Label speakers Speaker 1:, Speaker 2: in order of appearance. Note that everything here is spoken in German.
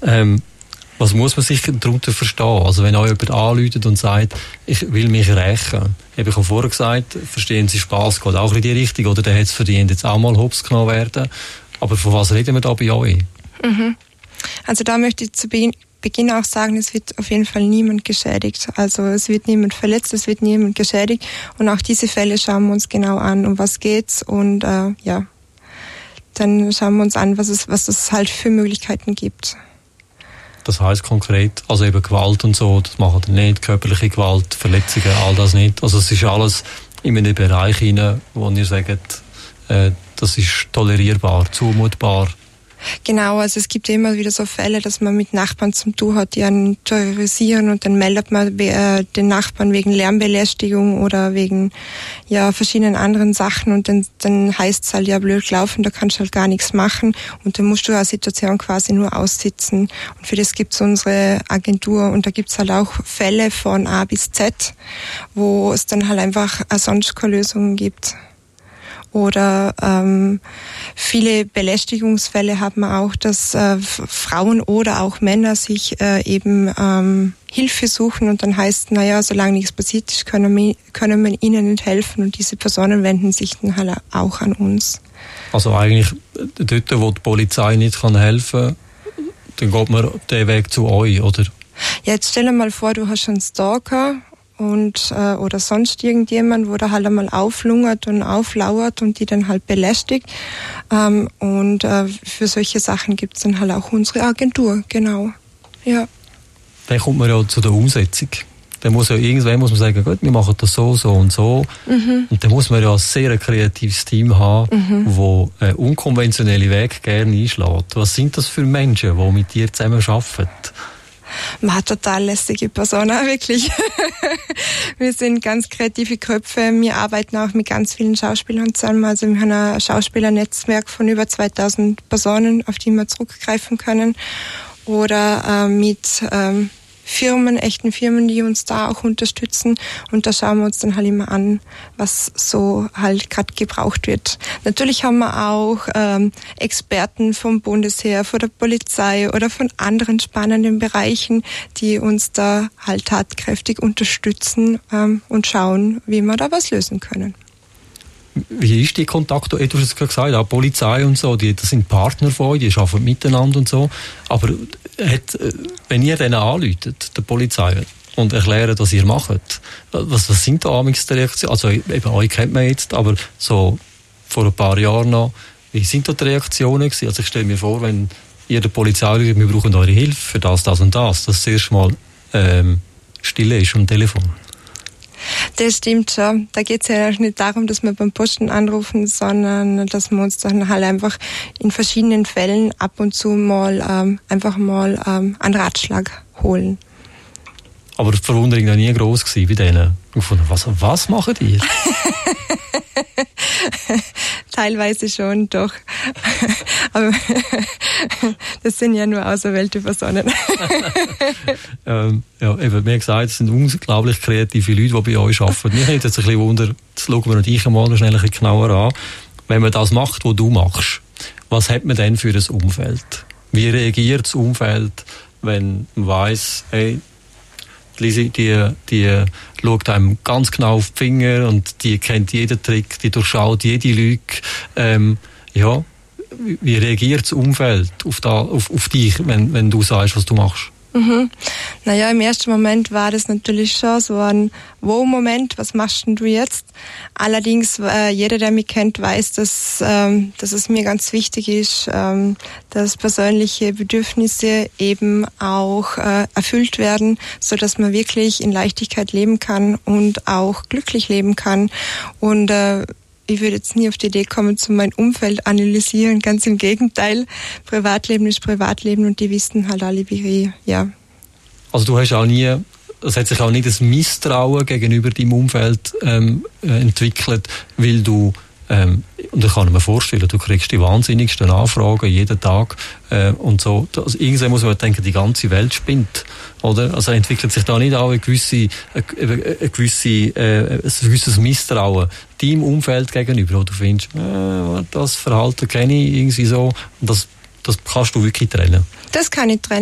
Speaker 1: Was muss man sich darunter verstehen? Also wenn euch jemand anruft und sagt, ich will mich rächen. Ich habe vorher gesagt, verstehen Sie, Spass geht auch in die Richtung, oder der hat es verdient, jetzt auch mal hops genommen werden. Aber von was reden wir da bei euch?
Speaker 2: Also da möchte ich zu Beginn auch sagen, es wird auf jeden Fall niemand geschädigt. Also es wird niemand verletzt, es wird niemand geschädigt. Und auch diese Fälle schauen wir uns genau an, um was geht's. Und dann schauen wir uns an, was es halt für Möglichkeiten gibt.
Speaker 1: Das heisst konkret, also eben Gewalt und so, das machen wir nicht, körperliche Gewalt, Verletzungen, all das nicht. Also es ist alles in einem Bereich hinein, wo ihr sagt, das ist tolerierbar, zumutbar.
Speaker 2: Genau, also es gibt immer wieder so Fälle, dass man mit Nachbarn zum tun hat, die einen terrorisieren, und dann meldet man den Nachbarn wegen Lärmbelästigung oder wegen verschiedenen anderen Sachen, und dann heißt es halt, ja, blöd gelaufen, da kannst du halt gar nichts machen, und dann musst du eine Situation quasi nur aussitzen. Und für das gibt's unsere Agentur, und da gibt's halt auch Fälle von A bis Z, wo es dann halt einfach sonst keine Lösungen gibt. Oder viele Belästigungsfälle haben wir auch, dass Frauen oder auch Männer sich Hilfe suchen, und dann heißt, solange nichts passiert ist, können wir ihnen nicht helfen, und diese Personen wenden sich dann halt auch an uns.
Speaker 1: Also eigentlich dort, wo die Polizei nicht helfen kann, dann geht man den Weg zu euch, oder?
Speaker 2: Ja, jetzt stell dir mal vor, du hast einen Stalker oder sonst irgendjemand, wo da halt einmal auflungert und auflauert und die dann halt belästigt. Für solche Sachen gibt's dann halt auch unsere Agentur, genau. Ja.
Speaker 1: Dann kommt man ja zu der Umsetzung. Dann muss man sagen, gut, wir machen das so, so und so. Und dann muss man ja ein sehr kreatives Team haben, wo unkonventionelle Wege gerne einschlägt. Was sind das für Menschen, die mit dir zusammen arbeiten?
Speaker 2: Man hat total lästige Personen, wirklich. Wir sind ganz kreative Köpfe. Wir arbeiten auch mit ganz vielen Schauspielern zusammen. Also wir haben ein Schauspielernetzwerk von über 2000 Personen, auf die wir zurückgreifen können. Oder mit echten Firmen, die uns da auch unterstützen. Und da schauen wir uns dann halt immer an, was so halt gerade gebraucht wird. Natürlich haben wir auch Experten vom Bundesheer, von der Polizei oder von anderen spannenden Bereichen, die uns da halt tatkräftig unterstützen und schauen, wie wir da was lösen können.
Speaker 1: Wie ist die Kontakt? Du hast es gerade gesagt, auch Polizei und so, das sind Partner von euch, die arbeiten miteinander und so. Aber wenn ihr denen anruft, der Polizei, und erklärt, was ihr macht, was sind da amigs die Reaktionen? Also eben euch kennt man jetzt, aber so vor ein paar Jahren noch, wie sind da die Reaktionen gewesen? Also ich stelle mir vor, wenn ihr der Polizei ruft, wir brauchen eure Hilfe für das und das, dass es erst mal Stille ist am Telefon.
Speaker 2: Das stimmt schon. Da geht es ja nicht darum, dass wir beim Posten anrufen, sondern dass wir uns dann halt einfach in verschiedenen Fällen ab und zu mal einen Ratschlag holen.
Speaker 1: Aber die Verwunderung war nie gross gewesen bei denen. Was macht ihr?
Speaker 2: Teilweise schon, doch. Aber das sind ja nur auserwählte Personen.
Speaker 1: Eben, wie gesagt, es sind unglaublich kreative Leute, die bei euch arbeiten. Mich nimmt jetzt ein bisschen Wunder, das schauen wir dich mal schnell ein bisschen genauer an. Wenn man das macht, was du machst, was hat man denn für ein Umfeld? Wie reagiert das Umfeld, wenn man weiss, hey, Lisi, die schaut einem ganz genau auf die Finger und die kennt jeden Trick, die durchschaut jede Lüge. Wie reagiert das Umfeld auf dich, wenn du sagst, was du machst?
Speaker 2: Naja, im ersten Moment war das natürlich schon so ein Wow-Moment, was machst denn du jetzt? Allerdings, jeder, der mich kennt, weiß, dass es mir ganz wichtig ist, dass persönliche Bedürfnisse eben auch erfüllt werden, so dass man wirklich in Leichtigkeit leben kann und auch glücklich leben kann. Und ich würde jetzt nie auf die Idee kommen, zu meinem Umfeld analysieren. Ganz im Gegenteil. Privatleben ist Privatleben und die wissen halt alle, wie, ja.
Speaker 1: Also du hast auch nie, es hat sich auch nicht das Misstrauen gegenüber deinem Umfeld entwickelt, weil du, und ich kann mir vorstellen, du kriegst die wahnsinnigsten Anfragen jeden Tag und so. Also irgendwann muss man denken, die ganze Welt spinnt, oder? Also entwickelt sich da nicht auch ein gewisses Misstrauen deinem Umfeld gegenüber, wo du findest, das Verhalten kenne ich irgendwie so, und das kannst du wirklich trennen?
Speaker 2: Das kann ich trennen.